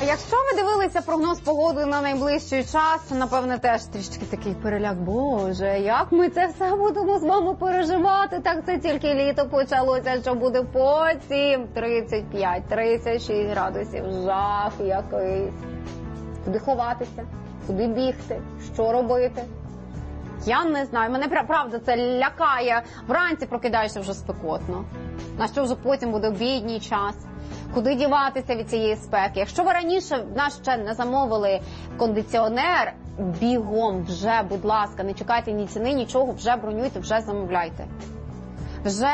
Якщо ви дивилися прогноз погоди на найближчий час, напевне, теж трішки такий переляк. Боже, як ми це все будемо з вами переживати? Так це тільки літо почалося, що буде потім 35-36 градусів. Жах якийсь. Куди ховатися? Куди бігти? Що робити? Я не знаю. Мене, правда, це лякає. Вранці прокидаєшся вже спекотно. На що вже потім буде обідній час? Куди діватися від цієї спеки? Якщо ви раніше в нас ще не замовили кондиціонер, бігом вже, будь ласка, не чекайте ні ціни, нічого, вже бронюйте, вже замовляйте. Вже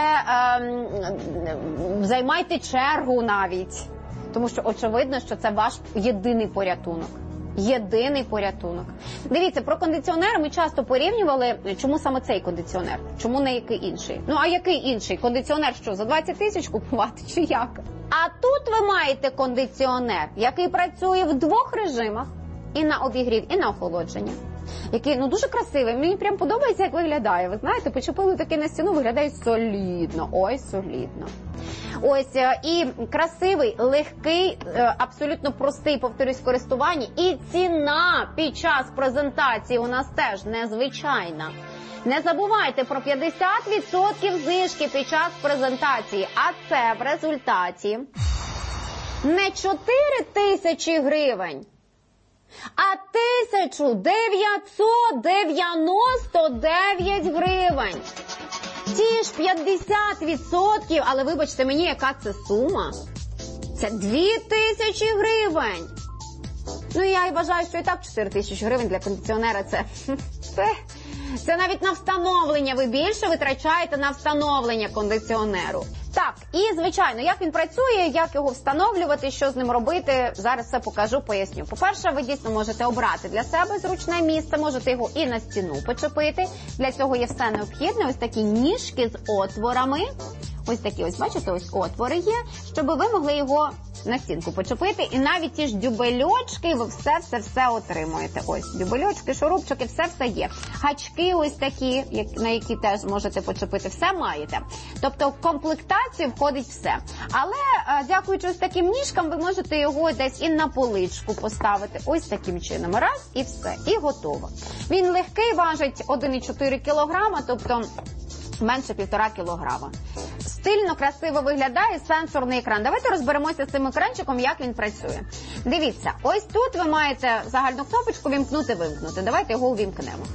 займайте чергу навіть, тому що очевидно, що це ваш єдиний порятунок. Єдиний порятунок. Дивіться, про кондиціонер ми часто порівнювали, чому саме цей кондиціонер, чому не який інший. Ну, а який інший? Кондиціонер що, за 20 тисяч купувати чи як? А тут ви маєте кондиціонер, який працює в двох режимах, і на обігрів, і на охолодження. Який, дуже красивий, мені прям подобається, як виглядає. Ви знаєте, почепили таки на стіну, виглядає солідно, ой, солідно. Ось, і красивий, легкий, абсолютно простий, повторюсь, в користуванні. І ціна під час презентації у нас теж незвичайна. Не забувайте про 50% знижки під час презентації. А це в результаті не 4 тисячі гривень, а 1999 гривень. Ті ж 50%, але вибачте мені, яка це сума? Це 2000 гривень. Ну, я і вважаю, що і так 4000 гривень для кондиціонера це навіть на встановлення. Ви більше витрачаєте на встановлення кондиціонеру. Так, і, звичайно, як він працює, як його встановлювати, що з ним робити, зараз все покажу, поясню. По-перше, ви дійсно можете обрати для себе зручне місце, можете його і на стіну почепити. Для цього є все необхідне, ось такі ніжки з отворами. Ось такі, ось бачите, ось отвори є, щоб ви могли його на стінку почепити. І навіть ті ж дюбельочки, ви все отримуєте. Ось дюбельочки, шурупчики, все є. Гачки ось такі, на які теж можете почепити, все маєте. Тобто в комплектацію входить все. Але дякуючи ось таким ніжкам, ви можете його десь і на поличку поставити. Ось таким чином. Раз і все. І готово. Він легкий, важить 1,4 кг, тобто менше 1,5 кг. Стильно, красиво виглядає сенсорний екран. Давайте розберемося з цим екранчиком, як він працює. Дивіться, ось тут ви маєте загальну кнопочку «Вімкнути-вимкнути». Давайте його увімкнемо.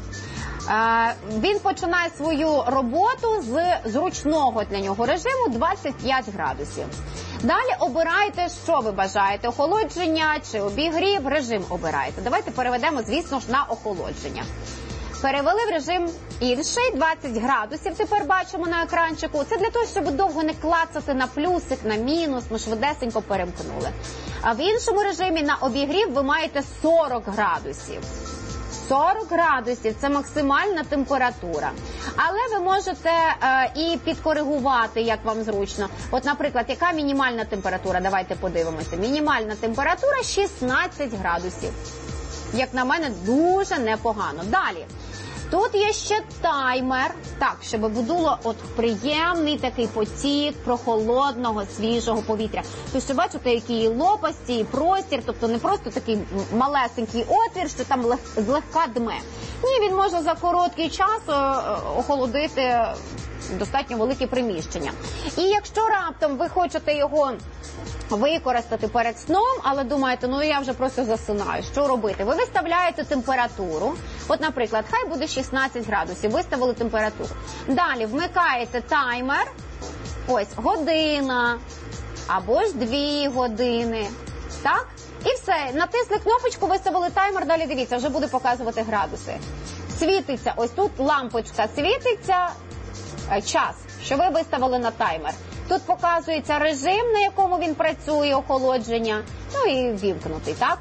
Він починає свою роботу з зручного для нього режиму 25 градусів. Далі обираєте, що ви бажаєте, охолодження чи обігрів, режим обираєте. Давайте переведемо, звісно ж, на охолодження. Перевели в режим інший, 20 градусів тепер бачимо на екранчику. Це для того, щоб довго не клацати на плюсик, на мінус, ми швидесенько перемкнули. А в іншому режимі на обігрів ви маєте 40 градусів. 40 градусів – це максимальна температура. Але ви можете і підкоригувати, як вам зручно. От, наприклад, яка мінімальна температура? Давайте подивимося. Мінімальна температура – 16 градусів. Як на мене, дуже непогано. Далі. Тут є ще таймер, так, щоб було приємний такий потік прохолодного, свіжого повітря. Тобто, бачите, який лопасті, простір, тобто не просто такий малесенький отвір, що там злегка дме. Ні, він може за короткий час охолодити достатньо велике приміщення. І якщо раптом ви хочете його використати перед сном, але думаєте, я вже просто засинаю, що робити? Ви виставляєте температуру, от, наприклад, хай буде 16 градусів, виставили температуру. Далі вмикаєте таймер, ось, година, або ж 2 години, так? І все, натисли кнопочку, виставили таймер, далі дивіться, вже буде показувати градуси. Світиться, ось тут лампочка світиться, час, що ви виставили на таймер. Тут показується режим, на якому він працює, охолодження, і вімкнутий, так?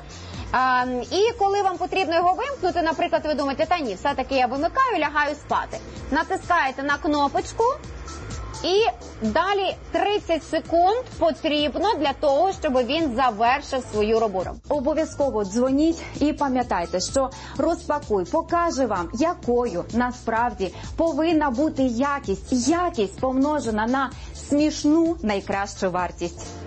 І коли вам потрібно його вимкнути, наприклад, ви думаєте, та ні, все-таки я вимикаю, лягаю спати. Натискаєте на кнопочку і далі 30 секунд потрібно для того, щоб він завершив свою роботу. Обов'язково дзвоніть і пам'ятайте, що Розпакуй покаже вам, якою насправді повинна бути якість. Якість помножена на смішну найкращу вартість.